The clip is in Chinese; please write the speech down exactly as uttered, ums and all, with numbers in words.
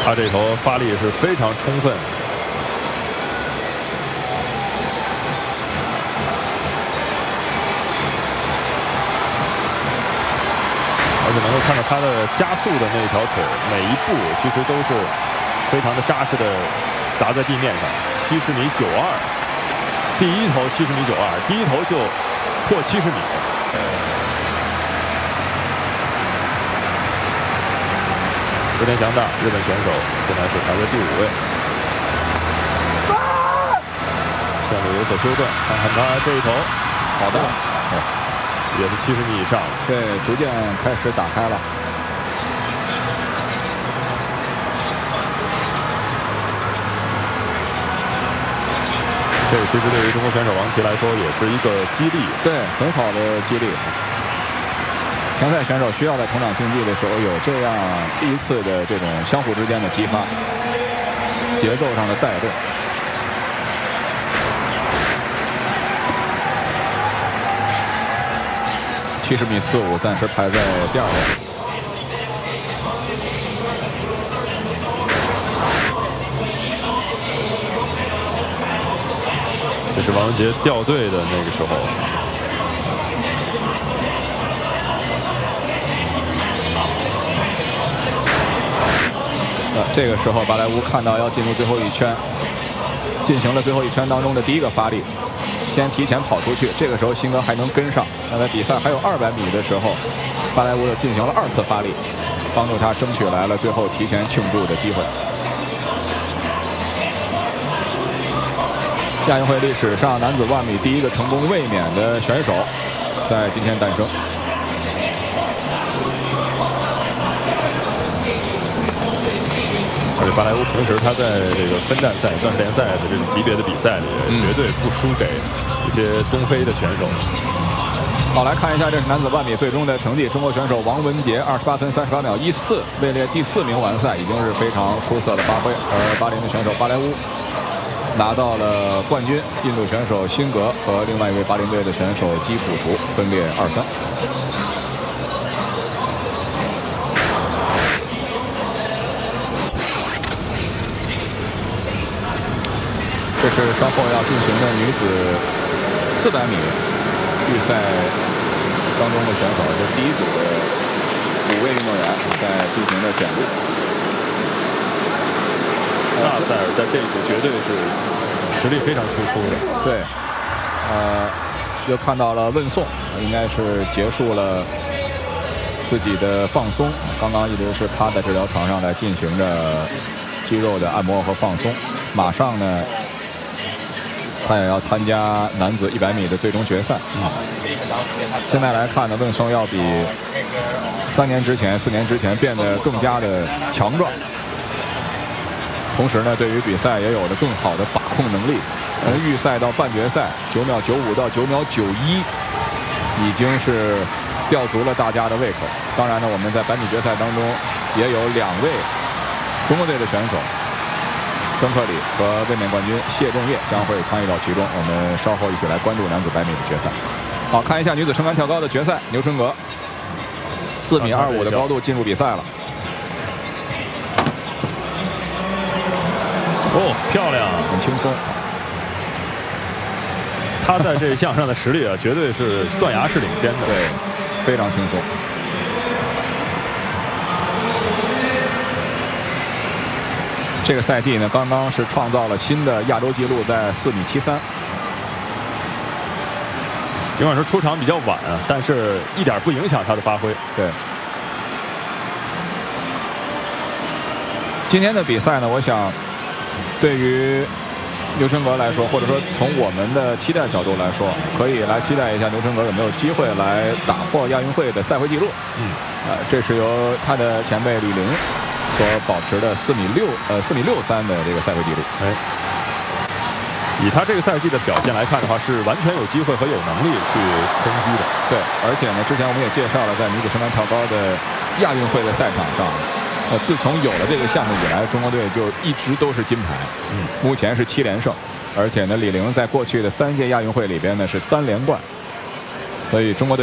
他这头发力是非常充分。 而且能够看到他的加速的那条腿，每一步其实都是非常的扎实的砸在地面上。七十米九二，第一头七十米九二，第一头就破七十米。福田翔大，日本选手现在是排在第五位，线路有所修正，看看他这一头，好的。哦 也是七十米以上， 对，逐渐开始打开了。 这个其实对于中国选手王琦来说也是一个激励， 对，很好的激励。参赛选手需要在同场竞技的时候有这样第一次的这种相互之间的激发，节奏上的带动。 七十米四五，暂时排在第二位。 这是王文杰掉队的那个时候。 呃，这个时候巴莱乌看到要进入最后一圈，进行了最后一圈当中的第一个发力。 先提前跑出去，这个时候辛格还能跟上。那在比赛还有二百米的时候，巴莱乌又进行了二次发力，帮助他争取来了最后提前庆祝的机会。亚运会历史上男子万米第一个成功卫冕的选手，在今天诞生。 而且巴莱乌平时他在这个分站赛、钻石联赛的这种级别的比赛里，嗯、绝对不输给一些东非的选手。 好，来看一下这是男子万米最终的成绩。中国选手王文杰二十八分三十八秒一四，位列第四名完赛，已经是非常出色的发挥。而巴林的选手巴莱乌拿到了冠军，印度选手辛格和另外一位巴林队的选手基普图分列二三。 这是稍后要进行的女子四百米预赛当中的选手，这第一组的五位运动员在进行的检录。 纳塞尔在这一组绝对是实力非常突出的。 对，呃，又看到了问颂，应该是结束了自己的放松，刚刚一直是趴在治疗床上来进行着肌肉的按摩和放松，马上呢。 他也要参加男子一百米的最终决赛。嗯、现在来看呢，问颂要比三年之前、四年之前变得更加的强壮，同时呢，对于比赛也有了更好的把控能力。从预赛到半决赛，九秒九五到九秒九一，已经是吊足了大家的胃口。当然呢，我们在百米决赛当中也有两位中国队的选手。 曾克里和卫冕冠军谢仲业将会参与到其中，我们稍后一起来关注男子百米的决赛。好，看一下女子撑杆跳高的决赛，牛春格四米二五的高度进入比赛了。 哦，漂亮， 很轻松。 他在这一项上的实力啊，绝对是断崖式领先的， 对，非常轻松。 这个赛季呢，刚刚是创造了新的亚洲纪录，在四米七三。 尽管说出场比较晚啊，但是一点不影响他的发挥。 对。今天的比赛呢，我想对于牛春格来说，或者说从我们的期待角度来说，可以来期待一下牛春格有没有机会来打破亚运会的赛会纪录。嗯。啊、呃，这是由他的前辈李玲。 所保持的四米六呃四米六三的这个赛会纪录， 哎，以他这个赛季的表现来看的话，是完全有机会和有能力去冲击的。 对，而且呢，之前我们也介绍了，在女子撑杆跳高的亚运会的赛场上，呃，自从有了这个项目以来，中国队就一直都是金牌，嗯，目前是七连胜，而且呢，李玲在过去的三届亚运会里边呢是三连冠，所以中国队。